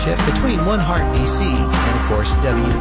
partnership between One Heart BC and, of course,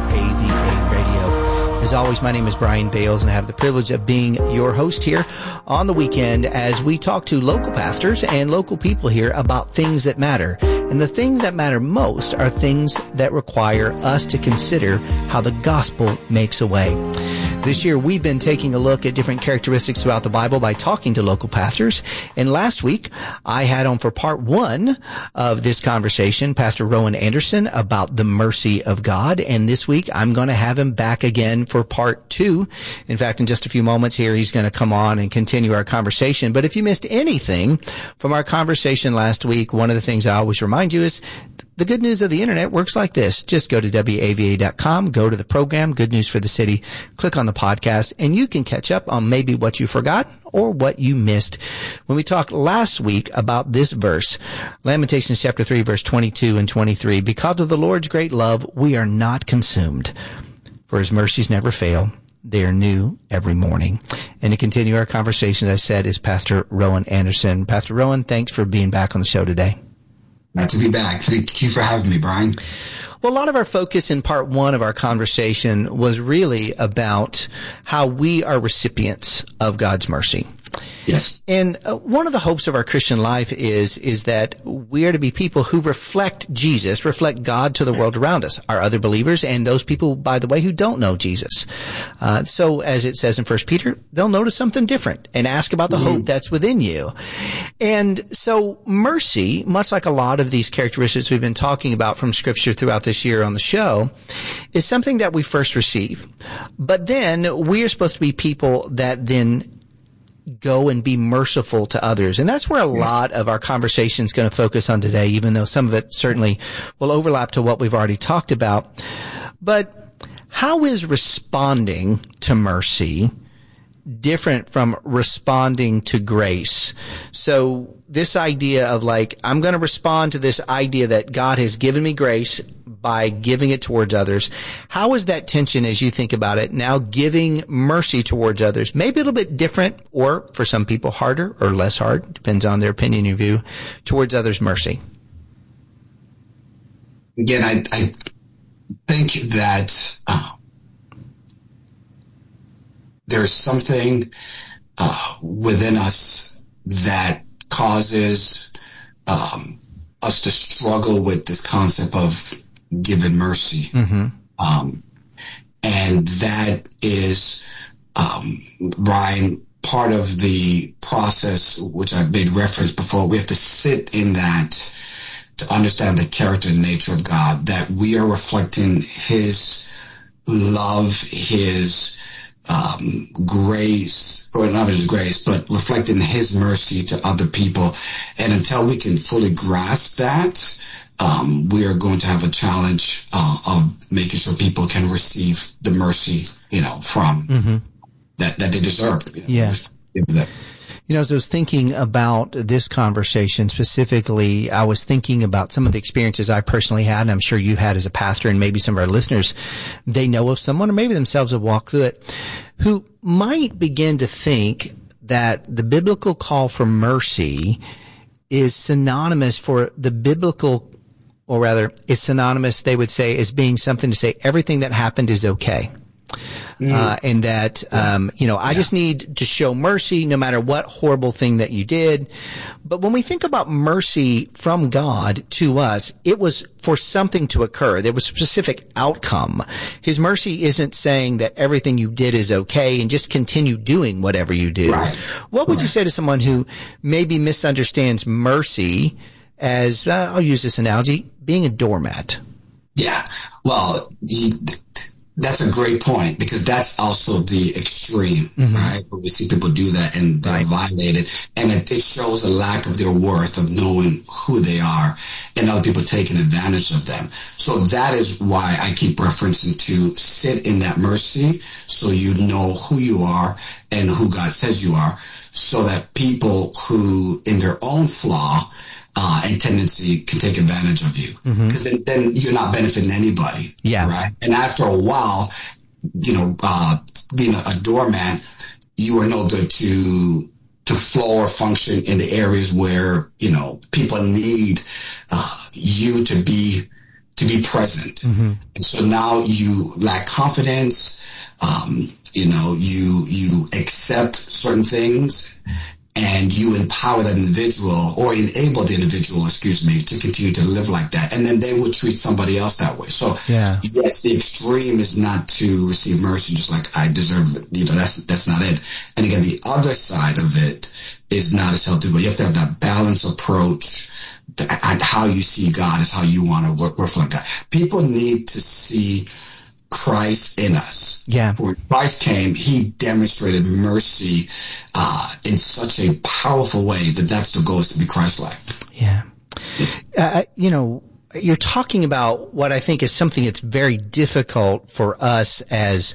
WAVA Radio. As always, my name is Brian Bales, and I have the privilege of being your host here on the weekend as we talk to local pastors and local people here about things that matter. And the things that matter most are things that require us to consider how the gospel makes a way. This year, we've been taking a look at different characteristics throughout the Bible by talking to local pastors. And last week, I had on for part one of this conversation, Pastor Rowan Anderson, about the mercy of God. And this week, I'm going to have him back again for part two. In fact, in just a few moments here, he's going to come on and continue our conversation. But if you missed anything from our conversation last week, one of the things I always remind you is the good news of the internet works like this. Just go to WAVA.com, go to the program, Good News for the City, click on the podcast, and you can catch up on maybe what you forgot or what you missed when we talked last week about this verse, Lamentations chapter 3, verse 22 and 23. Because of the Lord's great love, we are not consumed, for his mercies never fail. They are new every morning. And to continue our conversation, as I said, is Pastor Rowan Anderson. Pastor Rowan, thanks for being back on the show today. Glad to be back. Thank you for having me, Brian. Well, a lot of our focus in part one of our conversation was really about how we are recipients of God's mercy. Yes. And one of the hopes of our Christian life is that we are to be people who reflect Jesus, reflect God to the world around us, our other believers, and those people, by the way, who don't know Jesus. So as it says in 1 Peter, they'll notice something different and ask about the hope that's within you. And so mercy, much like a lot of these characteristics we've been talking about from Scripture throughout this year on the show, is something that we first receive. But then we are supposed to be people that then go and be merciful to others. And that's where a lot of our conversation is going to focus on today, even though some of it certainly will overlap to what we've already talked about. But how is responding to mercy different from responding to grace? So this idea of like, I'm going to respond to this idea that God has given me grace by giving it towards others. How is that tension as you think about it now, giving mercy towards others? Maybe a little bit different, or for some people harder or less hard, depends on their opinion and view, towards others' mercy. Again, I think that there's something within us that causes us to struggle with this concept of given mercy. And that is, Brian, part of the process, which I've made reference before. We have to sit in that to understand the character and nature of God, that we are reflecting his love, his grace, or not his grace, but reflecting his mercy to other people. And until we can fully grasp that, we are going to have a challenge of making sure people can receive the mercy, from that they deserve. Yeah. As I was thinking about this conversation specifically, I was thinking about some of the experiences I personally had, and I'm sure you had as a pastor, and maybe some of our listeners, they know of someone, or maybe themselves have walked through it, who might begin to think that the biblical call for mercy is synonymous for the biblical, or rather, is synonymous, they would say, as being something to say everything that happened is okay. And that, I just need to show mercy no matter what horrible thing that you did. But when we think about mercy from God to us, it was for something to occur. There was a specific outcome. His mercy isn't saying that everything you did is okay and just continue doing whatever you do. Right. What would you say to someone who maybe misunderstands mercy as, I'll use this analogy, being a doormat? Yeah. Well, that's a great point, because that's also the extreme, right? Where we see people do that and they're violated, and it shows a lack of their worth, of knowing who they are, and other people taking advantage of them. So that is why I keep referencing to sit in that mercy, so you know who you are and who God says you are, so that people who, in their own flaw, and tendency, can take advantage of you, because then you're not benefiting anybody. Yeah. Right. And after a while, being a doormat, you are no good to flow or function in the areas where, people need you to be to be present. Mm-hmm. And so now you lack confidence. You accept certain things, and you empower that individual, or enable the individual, to continue to live like that. And then they will treat somebody else that way. So yes, the extreme is not to receive mercy just like I deserve it. That's not it. And again, the other side of it is not as healthy, but you have to have that balanced approach. And how you see God is how you want to reflect God. People need to see Christ in us. Yeah. When Christ came, he demonstrated mercy in such a powerful way that's the goal, is to be Christ-like. Yeah. You're talking about what I think is something that's very difficult for us as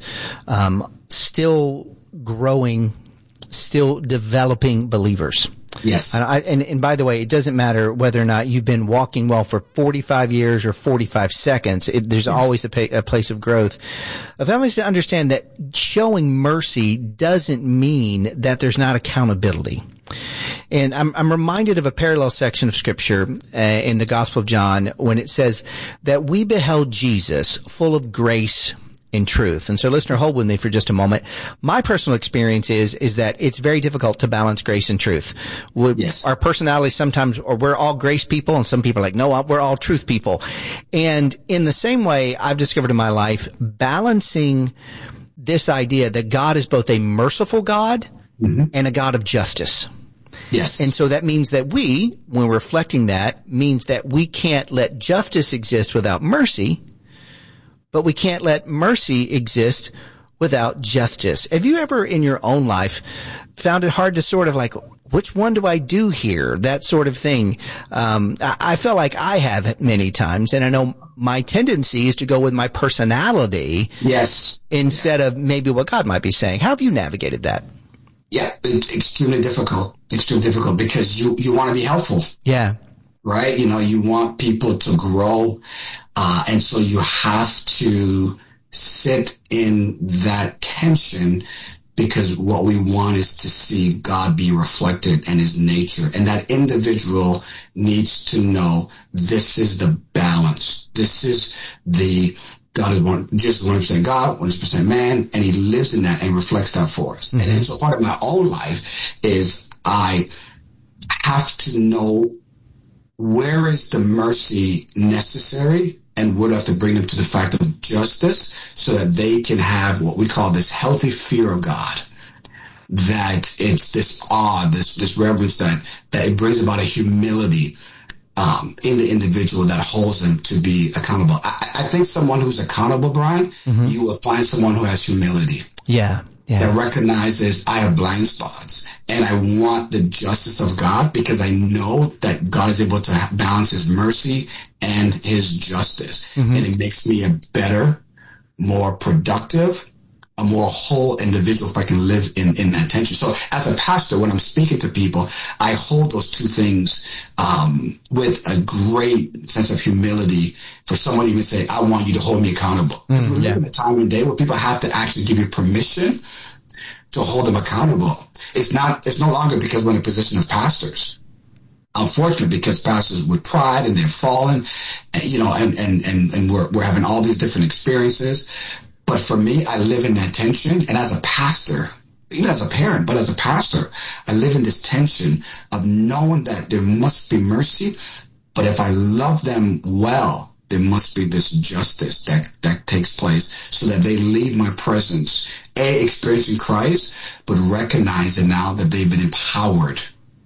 still growing, still developing believers. Yes. And by the way, it doesn't matter whether or not you've been walking well for 45 years or 45 seconds. There's always a place of growth. If I was to understand that showing mercy doesn't mean that there's not accountability. And I'm reminded of a parallel section of scripture in the Gospel of John when it says that we beheld Jesus full of grace in truth. And so, listener, hold with me for just a moment. My personal experience is that it's very difficult to balance grace and truth. Yes. Our personalities sometimes, or we're all grace people, and some people are like, no, we're all truth people. And in the same way, I've discovered in my life, balancing this idea that God is both a merciful God and a God of justice. Yes. And so that means that when we're reflecting that, means that we can't let justice exist without mercy, but we can't let mercy exist without justice. Have you ever in your own life found it hard to sort of like, which one do I do here? That sort of thing. I feel like I have many times, and I know my tendency is to go with my personality. Yes. Instead of maybe what God might be saying. How have you navigated that? Yeah, extremely difficult because you want to be helpful. Yeah. Right? You want people to grow. And so you have to sit in that tension, because what we want is to see God be reflected in his nature. And that individual needs to know this is the balance. This is God is just 100% God, 100% man, and he lives in that and reflects that for us. Mm-hmm. And so part of my own life is I have to know where is the mercy necessary, and would have to bring them to the fact of justice so that they can have what we call this healthy fear of God. That it's this awe, this reverence that it brings about a humility in the individual that holds them to be accountable. I think someone who's accountable, Brian, you will find someone who has humility. Yeah. That recognizes I have blind spots and I want the justice of God, because I know that God is able to balance his mercy and his justice. And it makes me a better, more productive, a more whole individual if I can live in that tension. So as a pastor, when I'm speaking to people, I hold those two things with a great sense of humility for someone to even say, I want you to hold me accountable. Because we live in a time and day where people have to actually give you permission to hold them accountable. It's no longer because we're in a position of pastors. Unfortunately, because pastors with pride and they're fallen, and we're having all these different experiences. But for me, I live in that tension. And as a pastor, even as a parent, but as a pastor, I live in this tension of knowing that there must be mercy. But if I love them well, there must be this justice that takes place so that they leave my presence, experiencing Christ, but recognizing now that they've been empowered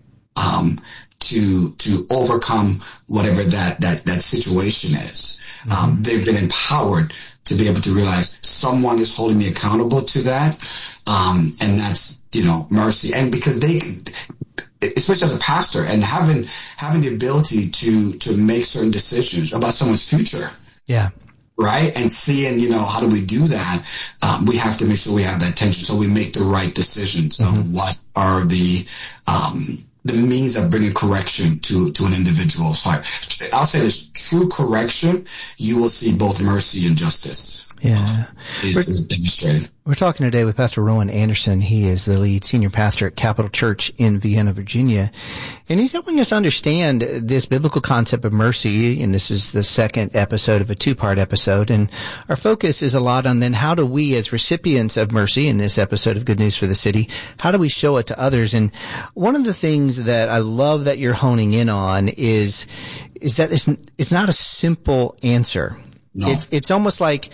to overcome whatever that situation is. They've been empowered to be able to realize someone is holding me accountable to that. And that's, mercy. And because especially as a pastor, and having the ability to make certain decisions about someone's future. Yeah. Right. And seeing, how do we do that? We have to make sure we have that tension so we make the right decisions of what are the means of bringing correction to an individual's heart. I'll say this: true correction, you will see both mercy and justice. is demonstrated. We're talking today with Pastor Rowan Anderson. He is the lead senior pastor at Capital Church in Vienna, Virginia. And he's helping us understand this biblical concept of mercy. And this is the second episode of a two-part episode. And our focus is a lot on then how do we as recipients of mercy in this episode of Good News for the City, how do we show it to others? And one of the things that I love that you're honing in on is that it's not a simple answer. No. It's almost like,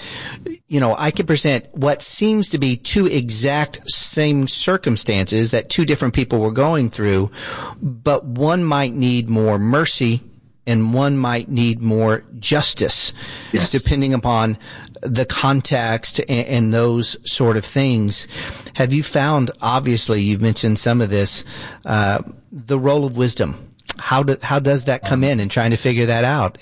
I could present what seems to be two exact same circumstances that two different people were going through, but one might need more mercy and one might need more justice, yes, depending upon the context and those sort of things. Have you found, obviously, you've mentioned some of this, the role of wisdom? How does that come in trying to figure that out?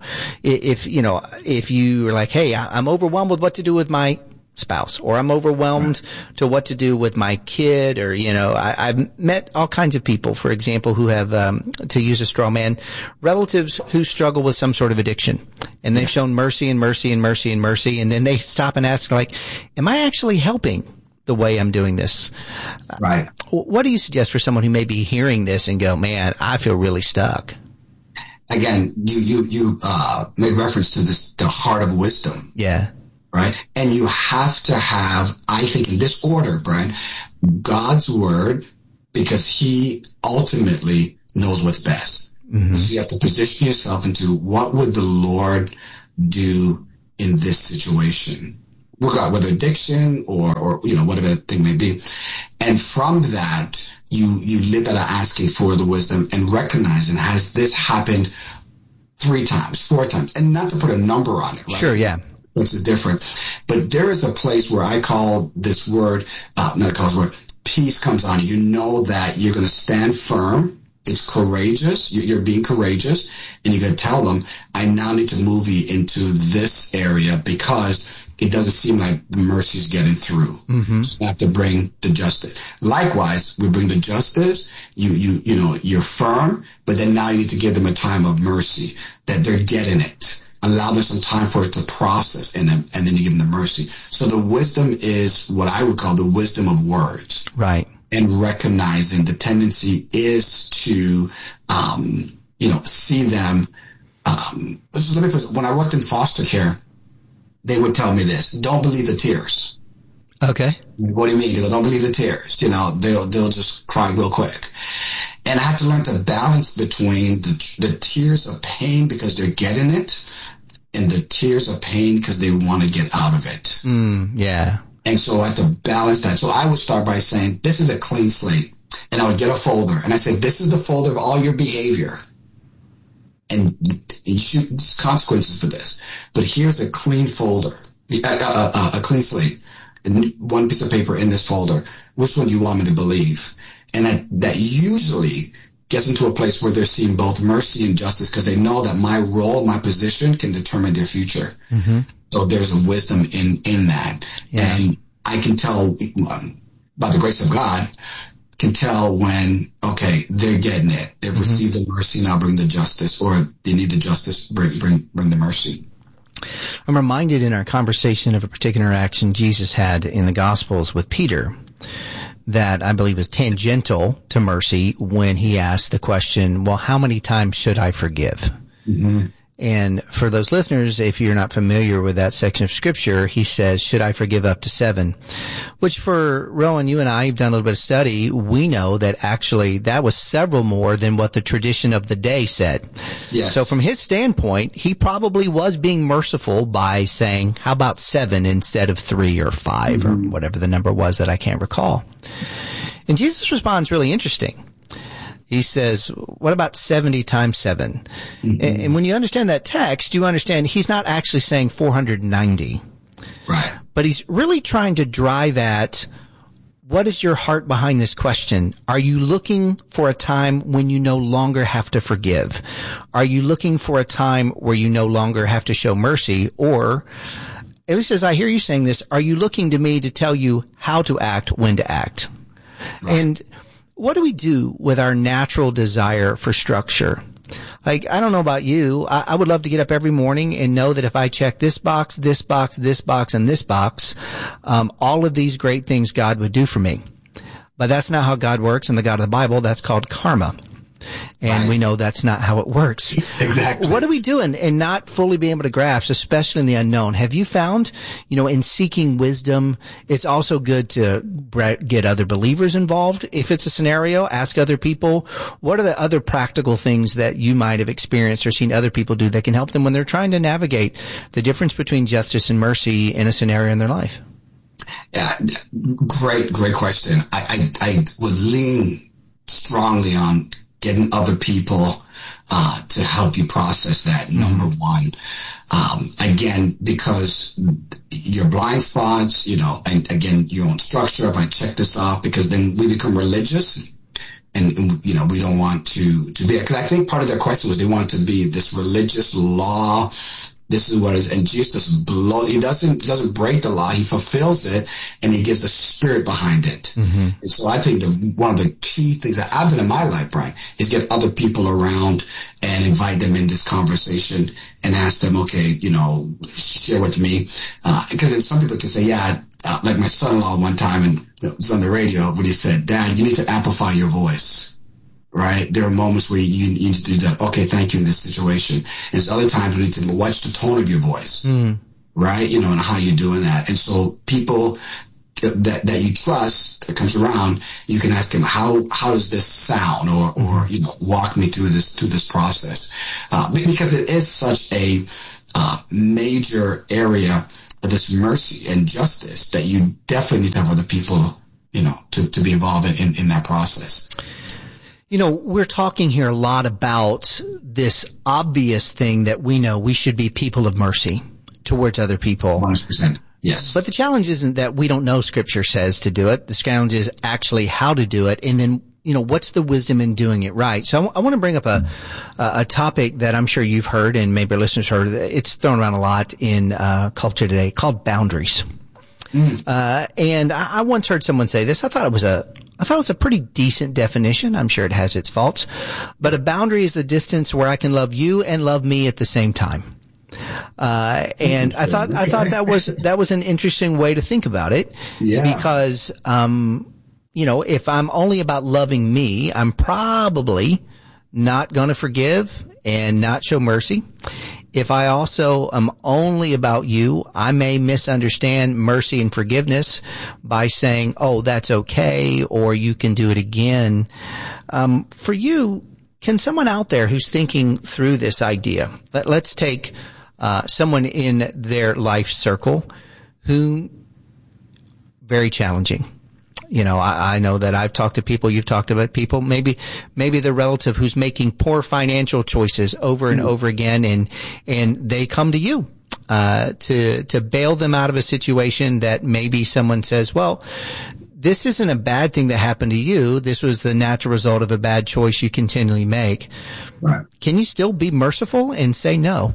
If you are like, hey, I'm overwhelmed with what to do with my spouse, or I'm overwhelmed to what to do with my kid, or, I've met all kinds of people, for example, who have, to use a straw man, relatives who struggle with some sort of addiction, and they've shown mercy and mercy and mercy and mercy, and then they stop and ask, like, am I actually helping the way I'm doing this? Right. What do you suggest for someone who may be hearing this and go, man, I feel really stuck? Again, you made reference to this, the heart of wisdom. Yeah. Right. And you have to have, I think in this order, Brian, God's word, because he ultimately knows what's best. Mm-hmm. So you have to position yourself into what would the Lord do in this situation? Whether addiction or whatever the thing may be. And from that, you live that asking for the wisdom and recognizing, has this happened 3 times, 4 times? And not to put a number on it, right? Sure, yeah. This is different. But there is a place where I call this word, peace comes on you. You know that you're going to stand firm. It's courageous. You're being courageous. And you're going to tell them, I now need to move you into this area because it doesn't seem like the mercy is getting through. Mm-hmm. So you have to bring the justice. Likewise, we bring the justice. You're firm, but then now you need to give them a time of mercy that they're getting it. Allow them some time for it to process, and then you give them the mercy. So the wisdom is what I would call the wisdom of words. Right. And recognizing the tendency is to, see them. When I worked in foster care, they would tell me this: don't believe the tears. Okay. What do you mean? They go, don't believe the tears. They'll just cry real quick. And I had to learn to balance between the tears of pain because they're getting it, and the tears of pain because they want to get out of it. Yeah. And so I had to balance that. So I would start by saying, this is a clean slate. And I would get a folder. And I said, this is the folder of all your behavior. And there's consequences for this. But here's a clean folder, a clean slate, and one piece of paper in this folder. Which one do you want me to believe? And that usually gets into a place where they're seeing both mercy and justice because they know that my role, my position can determine their future. Mm-hmm. So there's a wisdom in that. Yeah. And I can tell, by the grace of God, can tell when, okay, they're getting it. They've mm-hmm. received the mercy, now bring the justice, or they need the justice, bring the mercy. I'm reminded in our conversation of a particular action Jesus had in the Gospels with Peter that I believe is tangential to mercy when he asked the question, well, how many times should I forgive? Mm-hmm. And for those listeners, if you're not familiar with that section of scripture, he says, should I forgive up to 7? Which for Rowan, you and I have done a little bit of study. We know that actually that was several more than what the tradition of the day said. Yes. So from his standpoint, he probably was being merciful by saying, how about 7 instead of 3 or 5 mm-hmm. or whatever the number was that I can't recall. And Jesus responds really interesting. He says, what about 70 times 7? Mm-hmm. And when you understand that text, you understand he's not actually saying 490. Right. But he's really trying to drive at, what is your heart behind this question? Are you looking for a time when you no longer have to forgive? Are you looking for a time where you no longer have to show mercy? Or, at least as I hear you saying this, are you looking to me to tell you how to act, when to act? Right. And what do we do with our natural desire for structure? Like, I don't know about you. I would love to get up every morning and know that if I check this box, this box, this box, and this box, all of these great things God would do for me. But that's not how God works in the God of the Bible. That's called karma. And we know that's not how it works. Exactly. What are we doing and not fully being able to grasp, especially in the unknown? Have you found, in seeking wisdom, it's also good to get other believers involved? If it's a scenario, ask other people. What are the other practical things that you might have experienced or seen other people do that can help them when they're trying to navigate the difference between justice and mercy in a scenario in their life? Yeah, great question. I would lean strongly on getting other people to help you process that, number one. Again, because your blind spots, and again, your own structure, if I check this off, because then we become religious. And we don't want to be, because I think part of their question was they want to be this religious law. This is what it is. And Jesus he doesn't break the law. He fulfills it, and he gives a spirit behind it. Mm-hmm. And so I think one of the key things that I've done in my life, Brian, is get other people around and invite them in this conversation and ask them, okay, share with me. Because then some people can say, yeah, like my son-in-law one time, and it was on the radio, when he said, Dad, you need to amplify your voice. Right? There are moments where you need to do that. Okay, thank you in this situation. And there's other times we need to watch the tone of your voice. Right? And how you're doing that. And so people that you trust that comes around, you can ask him, how does this sound? Or walk me through this process. Because it is such a major area of this mercy and justice that you definitely need to have other people, to be involved in that process. We're talking here a lot about this obvious thing that we know we should be people of mercy towards other people. 100%. Yes. But the challenge isn't that we don't know Scripture says to do it. The challenge is actually how to do it. And then, what's the wisdom in doing it right? So I want to bring up a topic that I'm sure you've heard and maybe our listeners heard. It's thrown around a lot in culture today called boundaries. And I once heard someone say this. I thought it was a pretty decent definition. I'm sure it has its faults, but a boundary is the distance where I can love you and love me at the same time. And I thought that was an interesting way to think about it. Yeah. Because, if I'm only about loving me, I'm probably not going to forgive and not show mercy. If I also am only about you, I may misunderstand mercy and forgiveness by saying, oh, that's okay, or you can do it again. For you, can someone out there who's thinking through this idea, let's take someone in their life circle who very challenging. I know that I've talked to people, you've talked about people, maybe the relative who's making poor financial choices over and over again, and they come to you, to bail them out of a situation that maybe someone says, well, this isn't a bad thing that happened to you. This was the natural result of a bad choice you continually make. Right. Can you still be merciful and say no?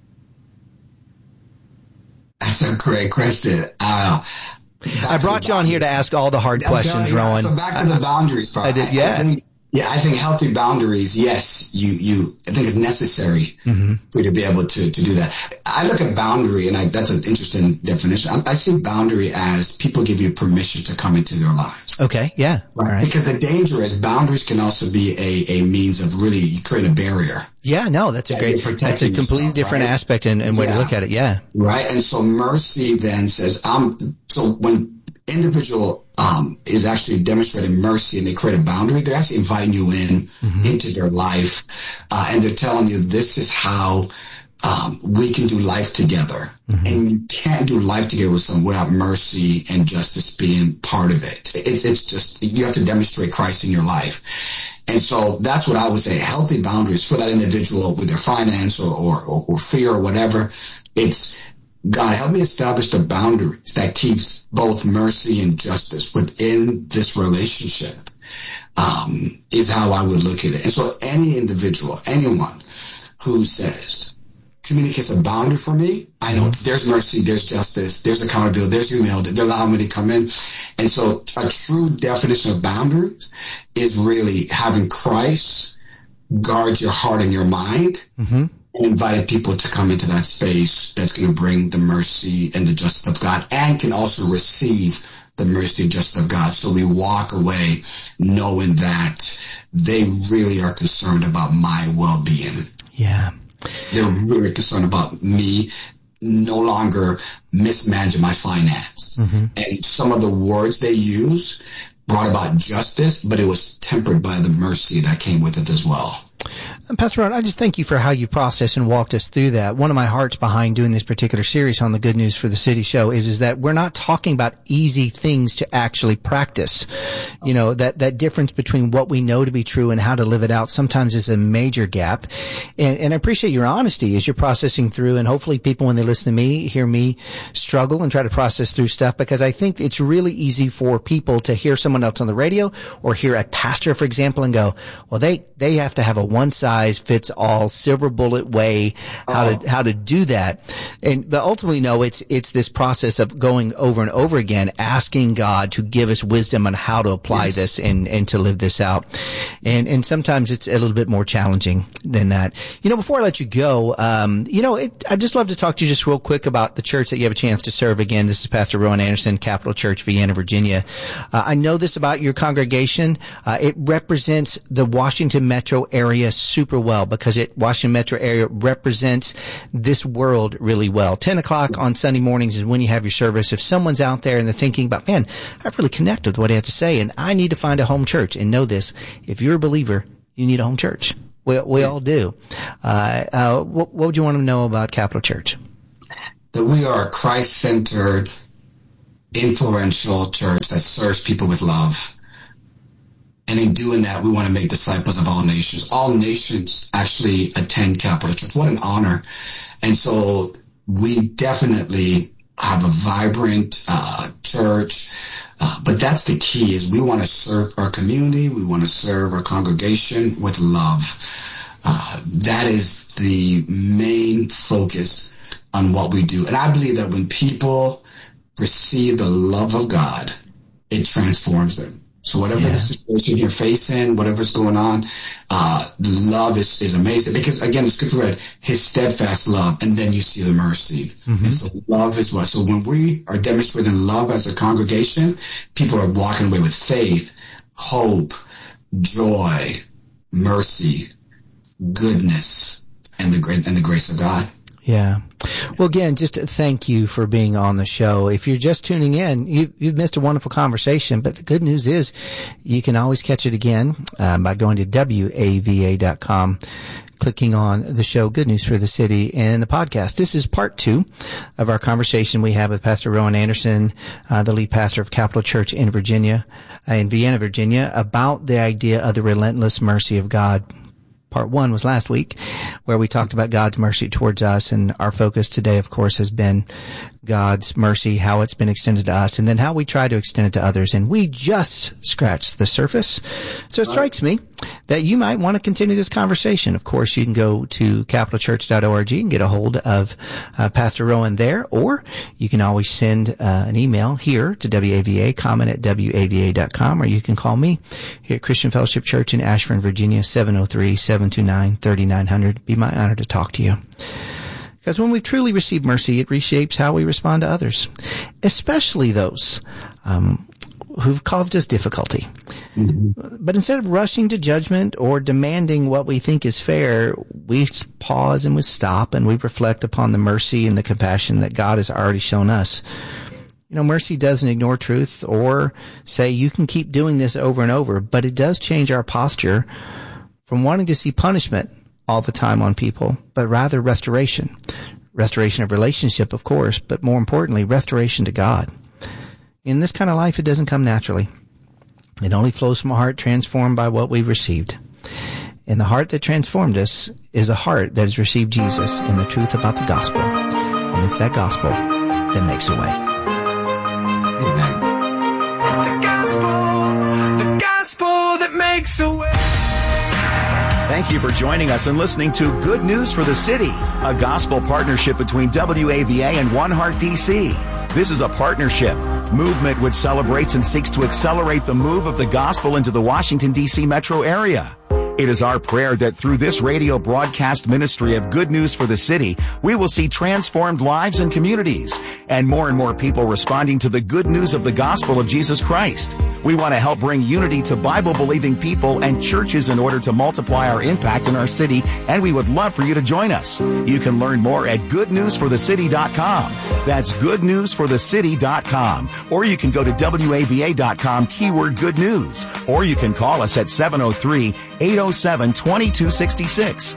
That's a great question. I brought you on here to ask all the hard questions, Rowan. So back to the boundaries part. I did, yeah. I think healthy boundaries, yes, I think it's necessary for you to be able to do that. I look at boundary, and that's an interesting definition. I see boundary as people give you permission to come into their lives. Okay, yeah. Right. Because the danger is boundaries can also be a means of really creating a barrier. Yeah, no, that's that's a completely different aspect and way to look at it, yeah. Right, and so mercy then says, so when individual is actually demonstrating mercy and they create a boundary, they're actually inviting you into their life, and they're telling you this is how we can do life together. And you can't do life together with someone without mercy and justice being part of it. It's just, you have to demonstrate Christ in your life. And so that's what I would say. Healthy boundaries for that individual with their finance or fear or whatever. It's, God, help me establish the boundaries that keeps both mercy and justice within this relationship, is how I would look at it. And so any individual, anyone who says, communicates a boundary for me, I know there's mercy, there's justice, there's accountability, there's humility, they allow me to come in. And so a true definition of boundaries is really having Christ guard your heart and your mind, and invited people to come into that space that's going to bring the mercy and the justice of God, and can also receive the mercy and justice of God. So we walk away knowing that they really are concerned about my well-being. Yeah. They're really concerned about me no longer mismanaging my finance. And some of the words they use brought about justice, but it was tempered by the mercy that came with it as well. Pastor Ron, I just thank you for how you processed and walked us through that. One of my hearts behind doing this particular series on the Good News for the City show is that we're not talking about easy things to actually practice. You know, that difference between what we know to be true and how to live it out sometimes is a major gap. And I appreciate your honesty as you're processing through, and hopefully people, when they listen to me, hear me struggle and try to process through stuff, because I think it's really easy for people to hear someone else on the radio or hear a pastor, for example, and go, well, they have to have a one-size-fits-all silver bullet way how to do that. But ultimately, no, it's this process of going over and over again, asking God to give us wisdom on how to apply this and to live this out. And sometimes it's a little bit more challenging than that. You know, before I let you go, I'd just love to talk to you just real quick about the church that you have a chance to serve. Again, this is Pastor Rowan Anderson, Capital Church, Vienna, Virginia. I know this about your congregation. It represents the Washington metro area super well, because Washington metro area represents this world really well. 10 o'clock on Sunday mornings is when you have your service. If someone's out there and they're thinking about, man, I've really connected with what I have to say, and I need to find a home church, and know this, if you're a believer, you need a home church. We all do. What would you want to know about Capital Church? That we are a Christ-centered, influential church that serves people with love. And in doing that, we want to make disciples of all nations. All nations actually attend Capital Church. What an honor. And so we definitely have a vibrant church. But that's the key, is we want to serve our community. We want to serve our congregation with love. That is the main focus on what we do. And I believe that when people receive the love of God, it transforms them. So whatever the situation you're facing, whatever's going on, love is amazing. Because again, the scripture read, his steadfast love, and then you see the mercy. And so love is what? So when we are demonstrating love as a congregation, people are walking away with faith, hope, joy, mercy, goodness, and the grace of God. Yeah. Well, again, just thank you for being on the show. If you're just tuning in, you've missed a wonderful conversation, but the good news is you can always catch it again by going to WAVA.com, clicking on the show Good News for the City and the podcast. This is part 2 of our conversation we have with Pastor Rowan Anderson, the lead pastor of Capital Church in Vienna, Virginia, about the idea of the relentless mercy of God. Part 1 was last week, where we talked about God's mercy towards us, and our focus today, of course, has been God's mercy, how it's been extended to us, and then how we try to extend it to others. And we just scratched the surface. So it strikes me that you might want to continue this conversation. Of course, you can go to capitalchurch.org and get a hold of Pastor Rowan there, or you can always send an email here to WAVA, comment at WAVA.com, or you can call me here at Christian Fellowship Church in Ashburn, Virginia, 703-729-3900. Be my honor to talk to you. Because when we truly receive mercy, it reshapes how we respond to others, especially those who've caused us difficulty. But instead of rushing to judgment or demanding what we think is fair, we pause and we stop and we reflect upon the mercy and the compassion that God has already shown us. You know, mercy doesn't ignore truth or say you can keep doing this over and over, but it does change our posture from wanting to see punishment all the time on people, but rather restoration. Restoration of relationship, of course, but more importantly, restoration to God. In this kind of life, it doesn't come naturally. It only flows from a heart transformed by what we've received. And the heart that transformed us is a heart that has received Jesus and the truth about the gospel. And it's that gospel that makes a way. Amen. It's the gospel that makes a way. Thank you for joining us and listening to Good News for the City, a gospel partnership between WAVA and One Heart DC. This is a partnership movement which celebrates and seeks to accelerate the move of the gospel into the Washington, D.C. metro area. It is our prayer that through this radio broadcast ministry of Good News for the City, we will see transformed lives and communities, and more people responding to the good news of the gospel of Jesus Christ. We want to help bring unity to Bible-believing people and churches in order to multiply our impact in our city, and we would love for you to join us. You can learn more at goodnewsforthecity.com. That's goodnewsforthecity.com. Or you can go to WAVA.com, keyword good news. Or you can call us at 703-807-2266.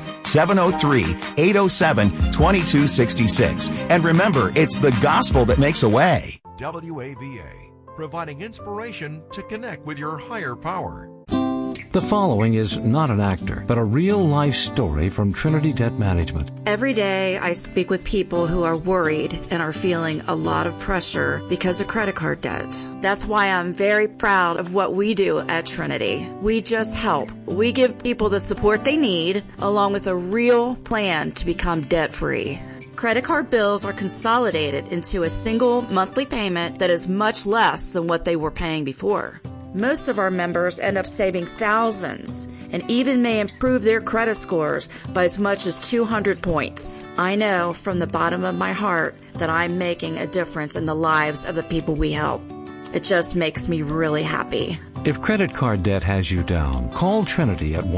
703-807-2266. And remember, it's the gospel that makes a way. WAVA, providing inspiration to connect with your higher power. The following is not an actor, but a real-life story from Trinity Debt Management. Every day I speak with people who are worried and are feeling a lot of pressure because of credit card debt. That's why I'm very proud of what we do at Trinity. We just help. We give people the support they need, along with a real plan to become debt-free. Credit card bills are consolidated into a single monthly payment that is much less than what they were paying before. Most of our members end up saving thousands and even may improve their credit scores by as much as 200 points. I know from the bottom of my heart that I'm making a difference in the lives of the people we help. It just makes me really happy. If credit card debt has you down, call Trinity at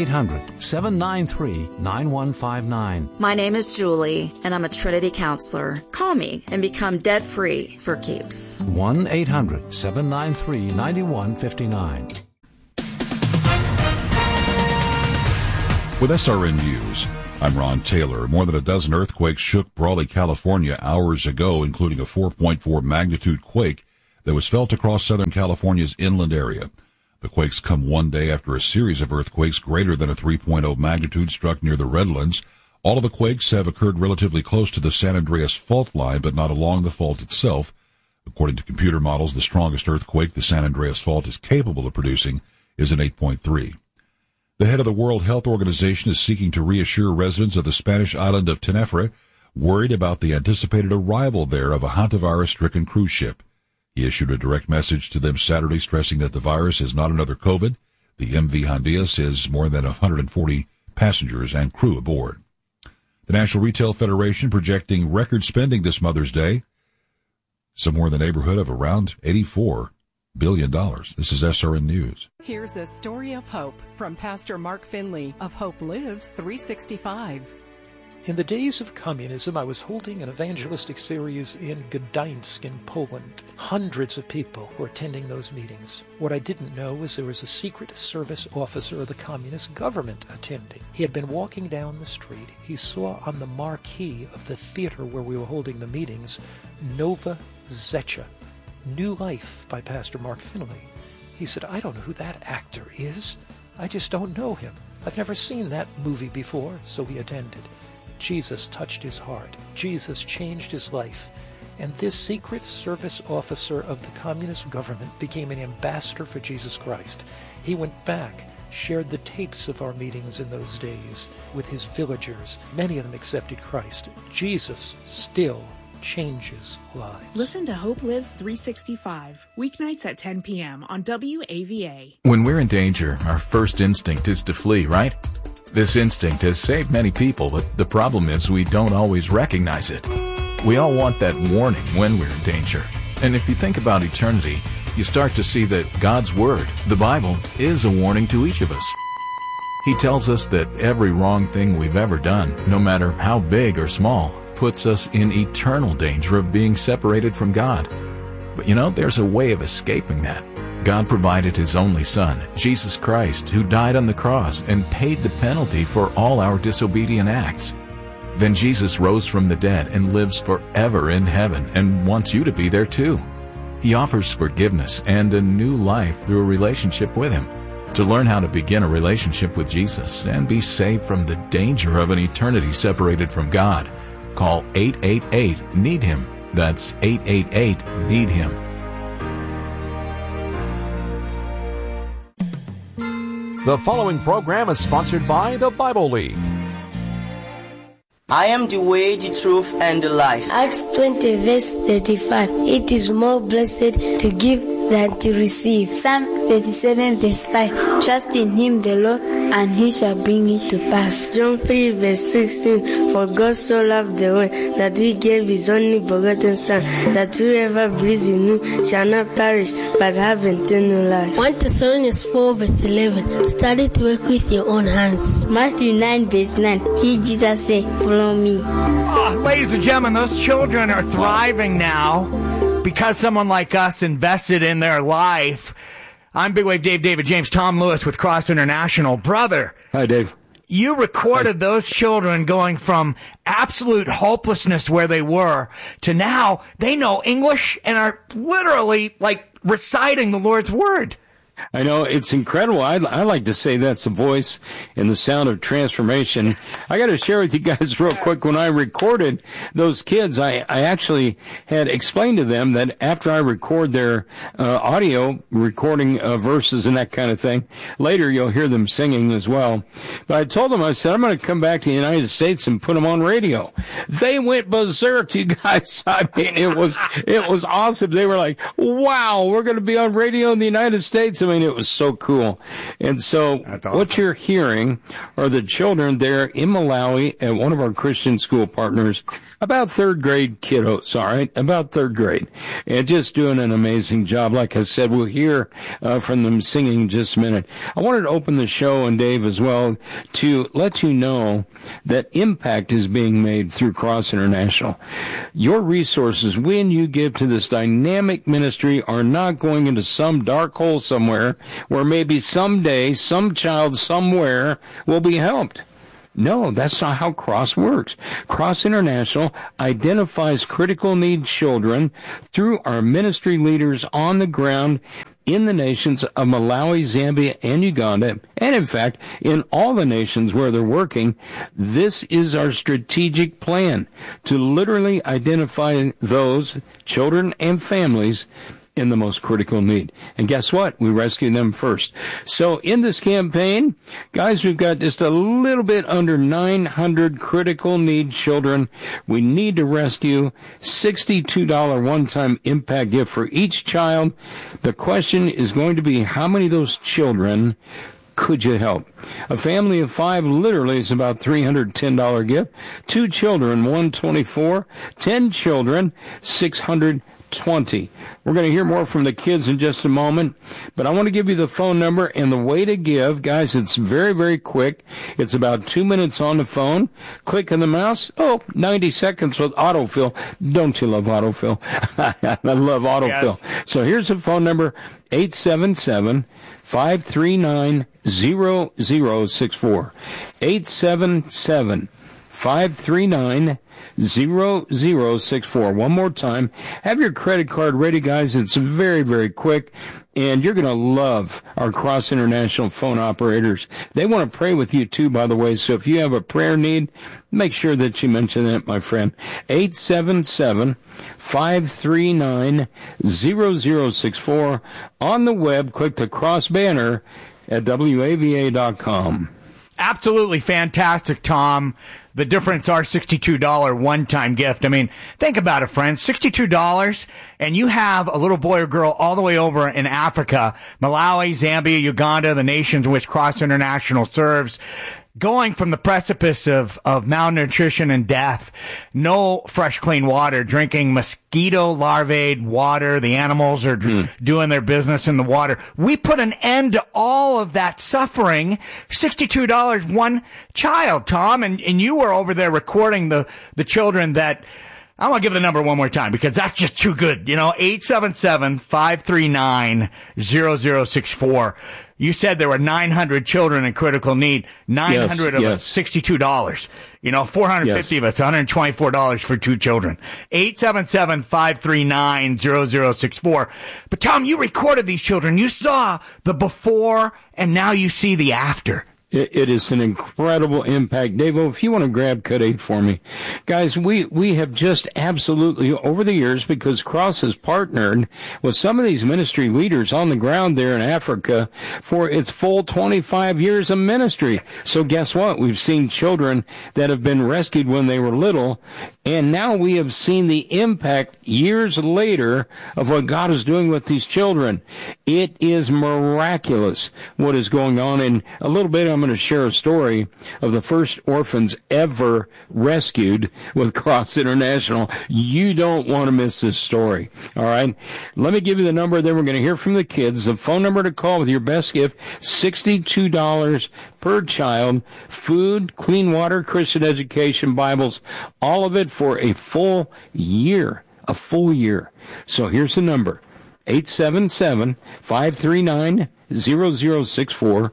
1-800-793-9159. My name is Julie, and I'm a Trinity counselor. Call me and become debt-free for keeps. 1-800-793-9159. With SRN News, I'm Ron Taylor. More than a dozen earthquakes shook Brawley, California hours ago, including a 4.4 magnitude quake that was felt across Southern California's inland area. The quakes come one day after a series of earthquakes greater than a 3.0 magnitude struck near the Redlands. All of the quakes have occurred relatively close to the San Andreas fault line, but not along the fault itself. According to computer models, the strongest earthquake the San Andreas fault is capable of producing is an 8.3. The head of the World Health Organization is seeking to reassure residents of the Spanish island of Tenerife, worried about the anticipated arrival there of a hantavirus-stricken cruise ship. He issued a direct message to them Saturday stressing that the virus is not another COVID. The MV Hondias has more than 140 passengers and crew aboard. The National Retail Federation projecting record spending this Mother's Day, somewhere in the neighborhood of around $84 billion. This is SRN News. Here's a story of hope from Pastor Mark Finley of Hope Lives 365. In the days of communism, I was holding an evangelistic series in Gdańsk in Poland. Hundreds of people were attending those meetings. What I didn't know was there was a Secret Service officer of the communist government attending. He had been walking down the street. He saw on the marquee of the theater where we were holding the meetings, Nova Zecca, New Life by Pastor Mark Finley. He said, I don't know who that actor is. I just don't know him. I've never seen that movie before, so he attended. Jesus touched his heart. Jesus changed his life. And this Secret Service officer of the communist government became an ambassador for Jesus Christ. He went back, shared the tapes of our meetings in those days with his villagers. Many of them accepted Christ. Jesus still changes lives. Listen to Hope Lives 365, weeknights at 10 p.m. on WAVA. When we're in danger, our first instinct is to flee, right? This instinct has saved many people, but the problem is we don't always recognize it. We all want that warning when we're in danger. And if you think about eternity, you start to see that God's Word, the Bible, is a warning to each of us. He tells us that every wrong thing we've ever done, no matter how big or small, puts us in eternal danger of being separated from God. But there's a way of escaping that. God provided His only Son, Jesus Christ, who died on the cross and paid the penalty for all our disobedient acts. Then Jesus rose from the dead and lives forever in heaven and wants you to be there too. He offers forgiveness and a new life through a relationship with Him. To learn how to begin a relationship with Jesus and be saved from the danger of an eternity separated from God, call 888-NEED-HIM. That's 888-NEED-HIM. The following program is sponsored by the Bible League. I am the way, the truth, and the life. Acts 20 verse 35. It is more blessed to give that to receive. Psalm 37 verse 5. Trust in him the Lord, and he shall bring it to pass. John 3 verse 16. For God so loved the world that he gave his only begotten Son, that whoever believes in him shall not perish but have eternal life. 1 Thessalonians 4 verse 11. Study to work with your own hands. Matthew 9 verse 9. He, Jesus, said, follow me. Oh, ladies and gentlemen, those children are thriving now because someone like us invested in their life. I'm Big Wave Dave, David James, Tom Lewis with Cross International. Brother. Hi, Dave. You recorded those children going from absolute hopelessness where they were to now they know English and are literally like reciting the Lord's Word. I know, it's incredible. I like to say that's the voice and the sound of transformation. I got to share with you guys real quick, when I recorded those kids, I actually had explained to them that after I record their audio, recording verses and that kind of thing, later you'll hear them singing as well. But I told them, I said, I'm going to come back to the United States and put them on radio. They went berserk, you guys. I mean, it was awesome. They were like, wow, we're going to be on radio in the United States. I mean, it was so cool. And so awesome. What you're hearing are the children there in Malawi at one of our Christian school partners, about third grade kiddos, all right? About third grade. And just doing an amazing job. Like I said, we'll hear from them singing in just a minute. I wanted to open the show, and Dave as well, to let you know that impact is being made through Cross International. Your resources, when you give to this dynamic ministry, are not going into some dark hole somewhere where maybe someday some child somewhere will be helped. No, that's not how Cross works. Cross International identifies critical needs children through our ministry leaders on the ground in the nations of Malawi, Zambia, and Uganda, and in fact, in all the nations where they're working. This is our strategic plan to literally identify those children and families in the most critical need. And guess what? We rescue them first. So in this campaign, guys, we've got just a little bit under 900 critical need children. We need to rescue. $62 one-time impact gift for each child. The question is going to be, how many of those children could you help? A family of 5 literally is about $310 gift. 2 children, $124. 10 children, $620. We're going to hear more from the kids in just a moment, but I want to give you the phone number and the way to give. Guys, it's very, very quick. It's about 2 minutes on the phone. Click on the mouse. 90 seconds with autofill. Don't you love autofill? I love autofill. Yes. So here's the phone number, 877-539-0064. 877-539-0064. One more time. Have your credit card ready, guys. It's very, very quick. And you're going to love our Cross International phone operators. They want to pray with you, too, by the way. So if you have a prayer need, make sure that you mention that, my friend. 877-539-0064. On the web, click the cross banner at WAVA.com. Absolutely fantastic, Tom. The difference are $62 one-time gift. I mean, think about it, friends. $62, and you have a little boy or girl all the way over in Africa, Malawi, Zambia, Uganda, the nations in which Cross International serves, going from the precipice of malnutrition and death, no fresh, clean water, drinking mosquito larvae water. The animals are doing their business in the water. We put an end to all of that suffering. $62 one child, Tom, and you were over there recording the children that, I want to give the number one more time because that's just too good. 877-539-0064. You said there were 900 children in critical need. 900 of us, $62. $450 of us, $124 for 2 children. 877-539-0064. But Tom, you recorded these children. You saw the before and now you see the after. It is an incredible impact. Dave, if you want to grab Cut 8 for me. Guys, we have just absolutely, over the years, because Cross has partnered with some of these ministry leaders on the ground there in Africa for its full 25 years of ministry. So guess what? We've seen children that have been rescued when they were little, and now we have seen the impact years later of what God is doing with these children. It is miraculous what is going on. In a little bit, I'm going to share a story of the first orphans ever rescued with Cross International. You don't want to miss this story. All right. Let me give you the number, then we're going to hear from the kids. The phone number to call with your best gift, $62 per child, food, clean water, Christian education, Bibles, all of it for a full year. A full year. So here's the number. 877-539-0064,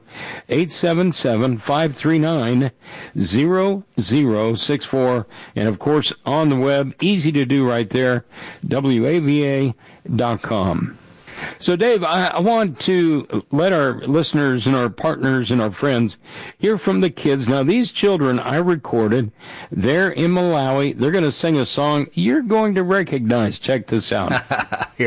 877-539-0064, and of course on the web, easy to do right there, WAVA.com. So, Dave, I want to let our listeners and our partners and our friends hear from the kids. Now, these children I recorded, they're in Malawi. They're going to sing a song you're going to recognize. Check this out.